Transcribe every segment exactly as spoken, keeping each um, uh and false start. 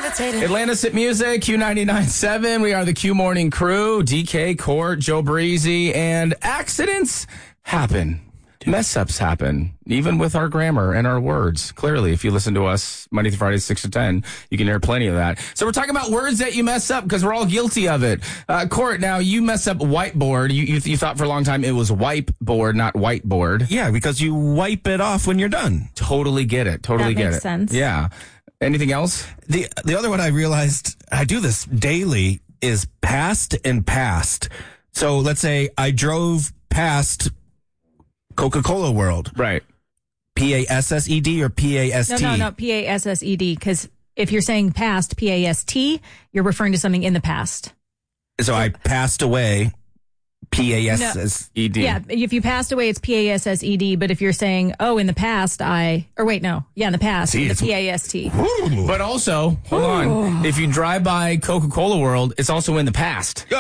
levitating. Atlantis at Music, Q ninety-nine point seven. We are the Q Morning Crew. D K, Court, Joe Breezy, and accidents happen. Mess-ups happen, even with our grammar and our words. Clearly, if you listen to us Monday through Friday, six to ten, you can hear plenty of that. So we're talking about words that you mess up because we're all guilty of it. Uh, Court, now you mess up whiteboard. You, you you thought for a long time it was wipe-board, not whiteboard. Yeah, because you wipe it off when you're done. Totally get it. Totally That get makes it. sense. Yeah. Anything else? The the other one I realized I do this daily is past and past. So let's say I drove past Coca-Cola World. Right. P A S S E D or P A S T? No, no, no, P A S S E D, because if you're saying past, P A S T, you're referring to something in the past. So I passed away, P A S S E D. Yeah, if you passed away, it's P A S S E D, but if you're saying, oh, in the past, I, or wait, no, yeah, in the past, See, it's it's- P A S T. But also, hold on, if you drive by Coca-Cola World, it's also in the past. We did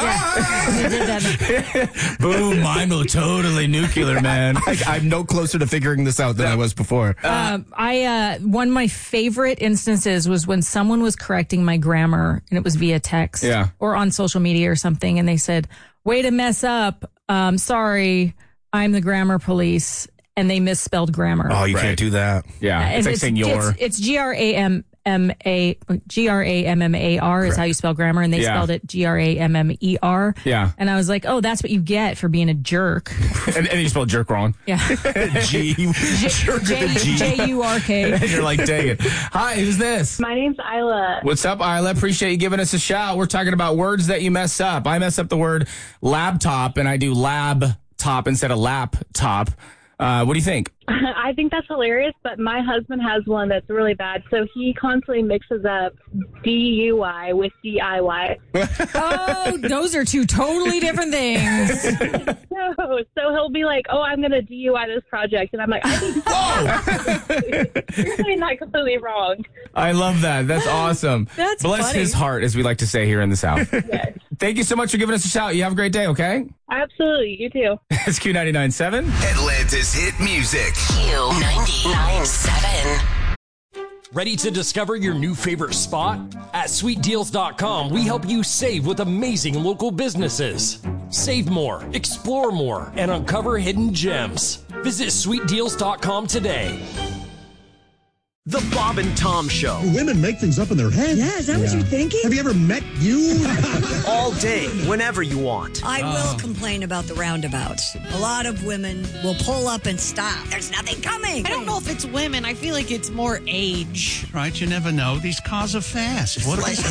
that. Boom, mine will totally nuclear, man. I, I'm no closer to figuring this out than I was before. Um, I uh, one of my favorite instances was when someone was correcting my grammar, and it was via text Yeah. or on social media or something, and they said, way to mess up. Um, sorry, I'm the grammar police, and they misspelled grammar. Oh, you Right. can't do that. Yeah, And it's like saying your. It's, it's G R A M M A G R A M M A R is how you spell grammar, and they Yeah. spelled it G R A M M E R. Yeah. And I was like, oh, that's what you get for being a jerk. and, and you spelled jerk wrong. Yeah. G. J U R K. And you're like, dang it. Hi, who's this? My name's Isla. What's up, Isla? Appreciate you giving us a shout. We're talking about words that you mess up. I mess up the word laptop, and I do lab top instead of laptop. Uh, what do you think? I think that's hilarious, but my husband has one that's really bad. So he constantly mixes up D U I with D I Y. Oh, those are two totally different things. So, so he'll be like, oh, I'm going to D U I this project. And I'm like, I think you're saying that completely wrong. I love that. That's awesome. That's Bless funny. his heart, as we like to say here in the South. Yes. Thank you so much for giving us a shout. You have a great day, okay? Absolutely. You too. It's Q ninety-nine point seven. Atlantis hit music. Q ninety-nine point seven. Ready to discover your new favorite spot? At sweet deals dot com, we help you save with amazing local businesses. Save more, explore more, and uncover hidden gems. Visit sweet deals dot com today. The Bob and Tom Show. Women make things up in their heads. Yeah, is that what you're thinking? Have you ever met you? All day, whenever you want. I will complain about the roundabouts. A lot of women will pull up and stop. There's nothing coming. I don't know if it's women. I feel like it's more age. Right, you never know. These cars are fast. What are They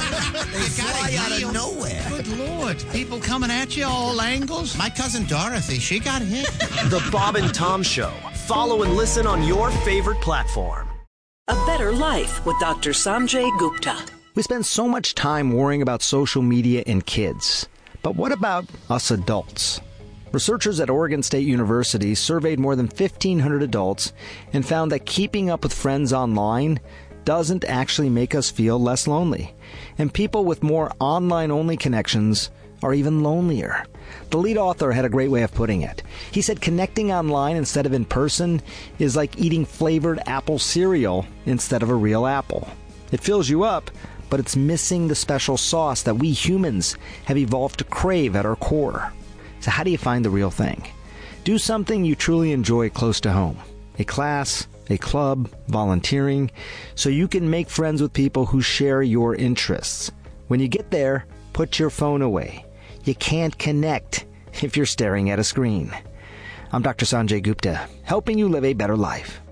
fly out of nowhere. Good Lord. People coming at you all angles. My cousin Dorothy, she got hit. The Bob and Tom Show. Follow and listen on your favorite platform. A better life with Doctor Sanjay Gupta. We spend so much time worrying about social media and kids. But what about us adults? Researchers at Oregon State University surveyed more than fifteen hundred adults and found that keeping up with friends online doesn't actually make us feel less lonely. And people with more online-only connections are even lonelier. The lead author had a great way of putting it. He said connecting online instead of in person is like eating flavored apple cereal instead of a real apple. It fills you up, but it's missing the special sauce that we humans have evolved to crave at our core. So how do you find the real thing? Do something you truly enjoy close to home. A class, a club, volunteering, so you can make friends with people who share your interests. When you get there, put your phone away. You can't connect if you're staring at a screen. I'm Doctor Sanjay Gupta, helping you live a better life.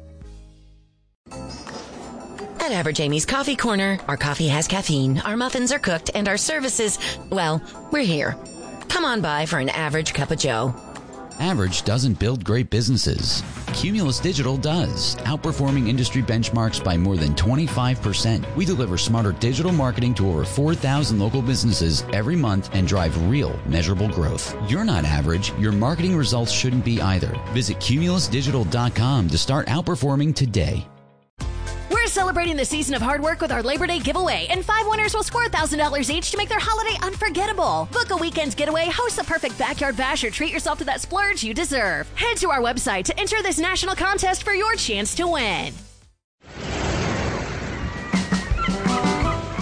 At Average Amy's Coffee Corner, our coffee has caffeine, our muffins are cooked, and our services, well, we're here. Come on by for an average cup of joe. Average doesn't build great businesses. Cumulus Digital does, outperforming industry benchmarks by more than twenty-five percent. We deliver smarter digital marketing to over four thousand local businesses every month and drive real, measurable growth. You're not average. Your marketing results shouldn't be either. Visit cumulus digital dot com to start outperforming today. We're celebrating the season of hard work with our Labor Day giveaway, and five winners will score one thousand dollars each to make their holiday unforgettable. Book a weekend's getaway, host the perfect backyard bash, or treat yourself to that splurge you deserve. Head to our website to enter this national contest for your chance to win.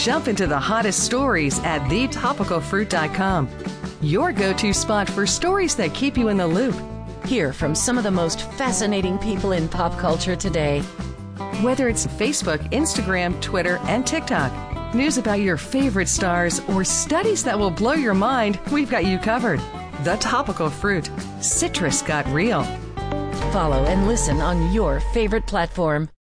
Jump into the hottest stories at the topical fruit dot com. Your go-to spot for stories that keep you in the loop. Hear from some of the most fascinating people in pop culture today. Whether it's Facebook, Instagram, Twitter, and TikTok, news about your favorite stars, or studies that will blow your mind, we've got you covered. The Topical Fruit. Citrus got real. Follow and listen on your favorite platform.